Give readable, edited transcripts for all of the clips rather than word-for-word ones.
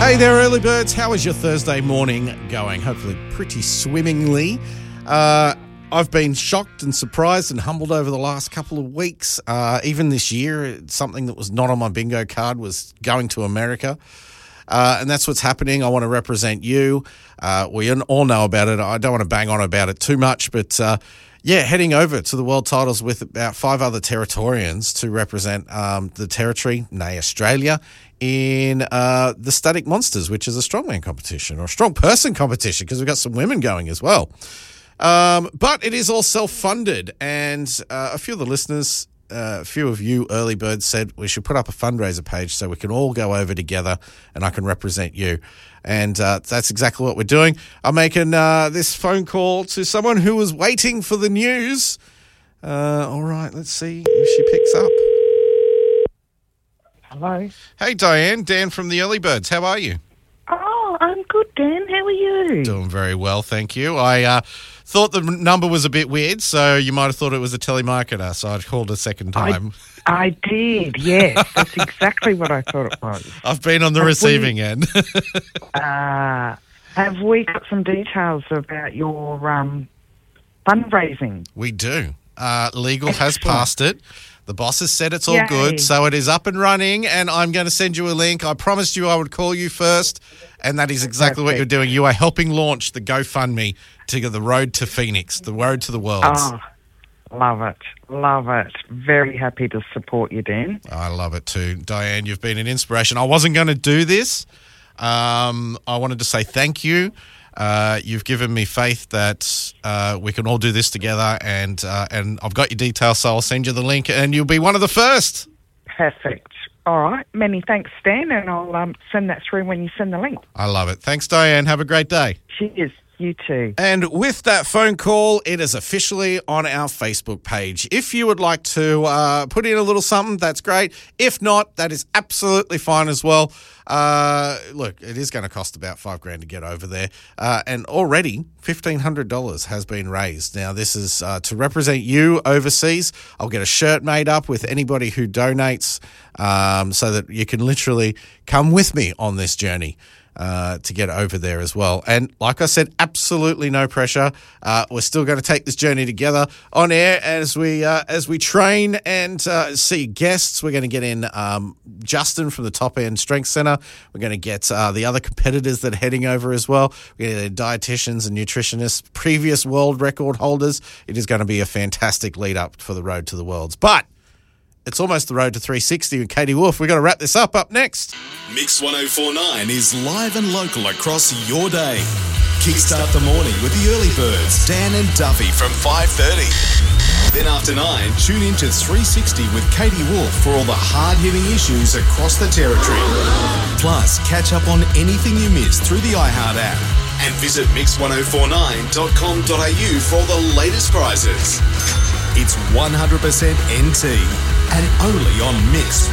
Hey there, early birds. How is your Thursday morning going? Hopefully pretty swimmingly. I've been shocked and surprised and humbled over the last couple of weeks. Even this year, something that was not on my bingo card was going to America. And that's what's happening. I want to represent you. We all know about it. I don't want to bang on about it too much, but heading over to the World Titles with about 5 other Territorians to represent the territory, nay, Australia, in the Static Monsters, which is a strongman competition or a strong person competition, because we've got some women going as well. But it is all self-funded, and a few of the listeners, a few of you early birds said we should put up a fundraiser page so we can all go over together and I can represent you. And that's exactly what we're doing. I'm making this phone call to someone who was waiting for the news. All right, let's see if she picks up. Hello. Hey, Diane. Dan from the Early Birds. How are you? Oh, I'm good, Dan. How are you? Doing very well, thank you. I thought the number was a bit weird, so you might have thought it was a telemarketer, so I called a second time. I did, yes. That's exactly what I thought it was. I've been on the receiving end. Have we got some details about your fundraising? We do. Legal has passed it. The boss has said it's all Yay. good, so it is up and running, and I'm going to send you a link. I promised you I would call you first, and that is exactly what you're doing. You are helping launch the GoFundMe to the road to Phoenix, the road to the Worlds. Oh, love it. Love it. Very happy to support you, Dan. I love it too. Diane, you've been an inspiration. I wasn't going to do this. I wanted to say thank you. You've given me faith that we can all do this together, and I've got your details, so I'll send you the link, and you'll be one of the first. Perfect. All right. Many thanks, Dan, and I'll send that through when you send the link. I love it. Thanks, Diane. Have a great day. Cheers. You too. And with that phone call, it is officially on our Facebook page. If you would like to put in a little something, that's great. If not, that is absolutely fine as well. Look, it is going to cost about $5,000 to get over there. And already $1,500 has been raised. Now, this is to represent you overseas. I'll get a shirt made up with anybody who donates so that you can literally come with me on this journey. To get over there as well. And like I said, absolutely no pressure. We're still going to take this journey together on air as we train and see guests. We're going to get in Justin from the Top End Strength Centre. We're going to get the other competitors that are heading over as well. We're going to get dietitians and nutritionists, previous world record holders. It is going to be a fantastic lead up for the road to the Worlds. But it's almost the road to 360 with Katie Wolf. We've got to wrap this up next. Mix 104.9 is live and local across your day. Kickstart the morning with the early birds, Dan and Duffy from 5:30. Then after 9, tune in to 360 with Katie Wolf for all the hard-hitting issues across the territory. Plus, catch up on anything you missed through the iHeart app. And visit mix1049.com.au for all the latest prizes. It's 100% NT and only on Mix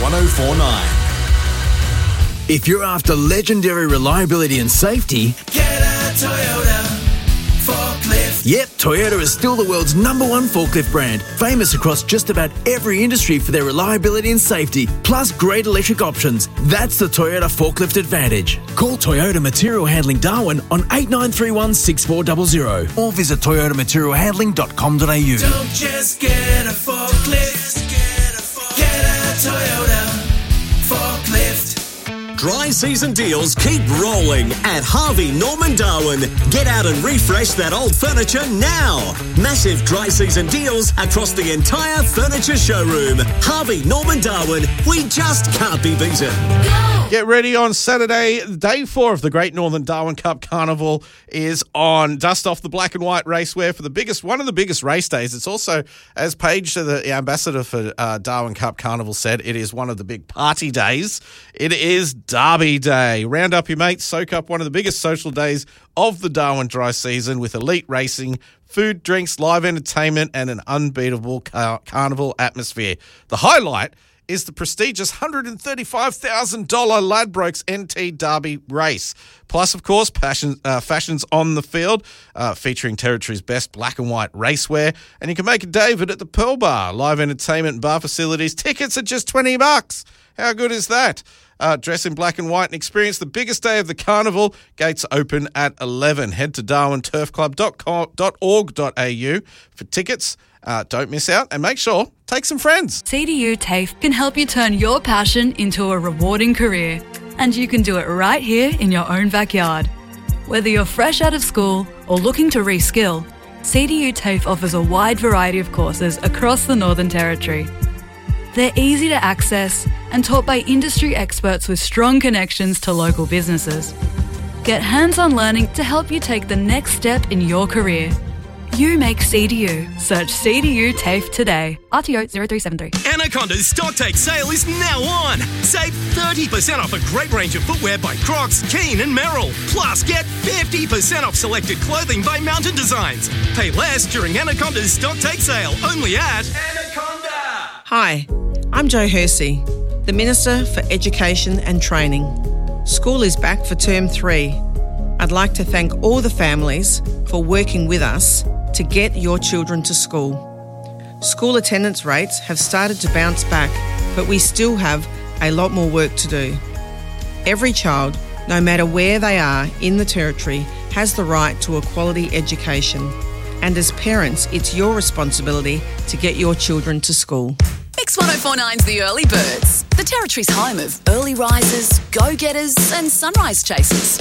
104.9. If you're after legendary reliability and safety, get a Toyota forklift. Yep, Toyota is still the world's #1 forklift brand, famous across just about every industry for their reliability and safety, plus great electric options. That's the Toyota Forklift Advantage. Call Toyota Material Handling Darwin on 8931 6400 or visit toyotamaterialhandling.com.au. Don't just get a forklift, get a Toyota forklift. Dry season deals keep rolling at Harvey Norman Darwin. Get out and refresh that old furniture now. Massive dry season deals across the entire furniture showroom. Harvey Norman Darwin, we just can't be beaten. Get ready on Saturday. Day 4 of the Great Northern Darwin Cup Carnival is on. Dust off the black and white racewear for one of the biggest race days. It's also, as Paige, the ambassador for Darwin Cup Carnival, said, it is one of the big party days. It is Derby Day. Round up your mates, soak up one of the biggest social days of the Darwin dry season with elite racing, food, drinks, live entertainment, and an unbeatable carnival atmosphere. The highlight is the prestigious $135,000 Ladbrokes NT Derby race. Plus, of course, fashions on the field, featuring Territory's best black and white racewear. And you can make a David at the Pearl Bar. Live entertainment and bar facilities. Tickets are just $20. How good is that? dress in black and white and experience the biggest day of the carnival. Gates open at 11. Head to darwinturfclub.org.au for tickets. Don't miss out and make sure, take some friends. CDU TAFE can help you turn your passion into a rewarding career. And you can do it right here in your own backyard. Whether you're fresh out of school or looking to reskill, CDU TAFE offers a wide variety of courses across the Northern Territory. They're easy to access and taught by industry experts with strong connections to local businesses. Get hands-on learning to help you take the next step in your career. You make CDU. Search CDU TAFE today. RTO 0373. Anaconda's Stocktake sale is now on. Save 30% off a great range of footwear by Crocs, Keen and Merrill. Plus, get 50% off selected clothing by Mountain Designs. Pay less during Anaconda's Stocktake sale. Only at Anaconda. Hi, I'm Jo Hersey, the Minister for Education and Training. School is back for Term 3. I'd like to thank all the families for working with us to get your children to school. School attendance rates have started to bounce back, but we still have a lot more work to do. Every child, no matter where they are in the Territory, has the right to a quality education. And as parents, it's your responsibility to get your children to school. Mix 104.9's The Early Birds, the Territory's home of early risers, go-getters and sunrise chasers.